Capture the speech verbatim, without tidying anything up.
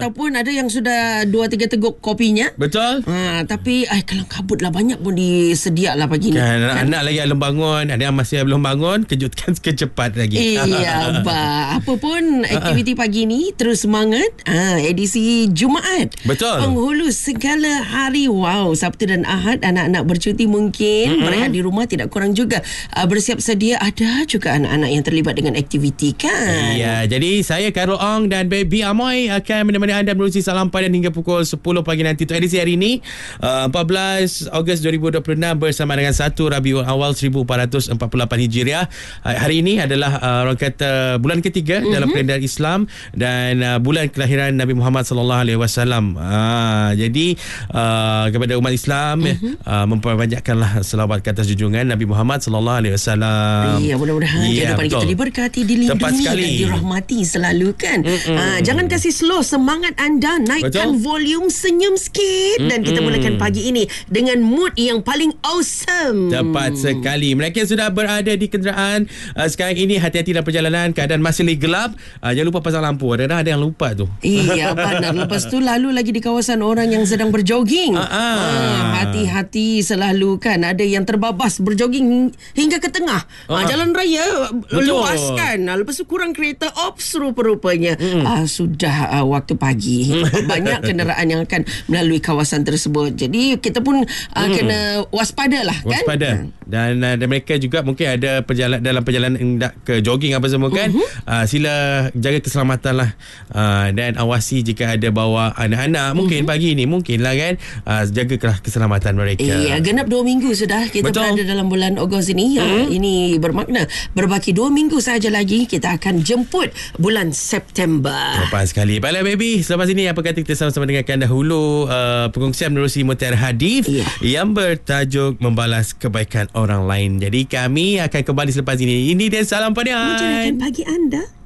ataupun ada yang sudah dua tiga teguk kopinya. Betul. Ha, tapi ay, kalau kabut lah banyak pun disediak lah pagi ni. Kan, anak-anak lagi belum bangun, ada yang masih belum bangun, kejutkan sekecepat lagi. Iya, bah. Apa pun aktiviti pagi ni terus semangat. Ha, edisi Jumaat. Betul. Penghulu segala hari. Wow, Sabtu dan Ahad anak-anak bercuti mungkin, mm-hmm. berehat di rumah tidak kurang juga. Uh, bersiap sedia, ada juga anak-anak yang terlibat dengan aktiviti kan. Ya, jadi saya Karol Ong dan Baby Amoy akan menemani anda menerusi salam padan hingga pukul sepuluh pagi nanti untuk edisi hari ini, uh, empat belas Ogos dua ribu dua puluh enam bersama dengan satu Rabiul Awal seribu empat ratus empat puluh lapan Hijriah. Uh, hari ini adalah uh, orang kata bulan ketiga mm-hmm. dalam kalender Islam dan uh, bulan kelahiran Nabi Muhammad sallallahu alaihi wasallam. Uh, jadi uh, kepada umat Islam mm-hmm. uh, memperbanyakkanlah selawat ke atas junjungan Nabi Muhammad sallallahu alaihi wasallam. Ya, mudah-mudahan ya, kehidupan kita diberkati, dilindungi dan dirahmati selalu kan. Ha, jangan kasih slow semangat anda, naikkan betul. Volume, senyum sikit. Mm-mm. Dan kita mulakan pagi ini dengan mood yang paling awesome. Tepat sekali. Mereka yang sudah berada di kenderaan uh, sekarang ini, hati-hati dalam perjalanan, keadaan masih lagi gelap. uh, Jangan lupa pasang lampu. Ada ada yang lupa tu. Iya benar. Lepas tu lalu lagi di kawasan orang yang sedang berjoging. uh-uh. ha, Hati-hati selalu kan. Ada yang terbabas berjoging hingga ke tengah uh-uh. ha, jalan raya. Betul. Luas kan. Lepas tu kurang kereta ops rupa-rupanya. mm. uh, Sudah uh, waktu pagi. Banyak kenderaan yang akan melalui kawasan tersebut. Jadi kita pun uh, mm. kena waspada lah kan. Waspada. Dan, uh, dan mereka juga mungkin ada perjalanan, dalam perjalanan hendak ke jogging apa semua kan. uh-huh. uh, Sila jaga keselamatan lah. uh, Dan awasi jika ada bawa anak-anak. Mungkin uh-huh. pagi ni mungkin lah kan. uh, Jagalah keselamatan mereka. Iya, genap dua minggu sudah kita Betul. berada dalam bulan Ogos ini. uh-huh. uh, Ini bermakna berbaki dua minggu sahaja lagi kita akan jemput bulan September. Tepat sekali. Baiklah baby, selepas ini apa kata kita sama-sama dengarkan dahulu uh, perkongsian menerusi mutiara hadis yeah. yang bertajuk membalas kebaikan orang lain. Jadi kami akan kembali selepas ini. Ini dia Salam Padan. Mencerahkan pagi anda.